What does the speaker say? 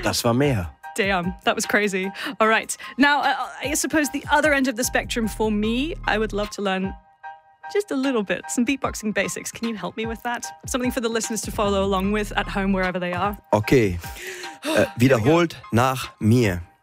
Das war mehr. Damn, that was crazy. All right. Now, I suppose the other end of the spectrum for me, I would love to learn just a little bit, some beatboxing basics. Can you help me with that? Something for the listeners to follow along with at home, wherever they are. Okay. Wiederholt nach mir.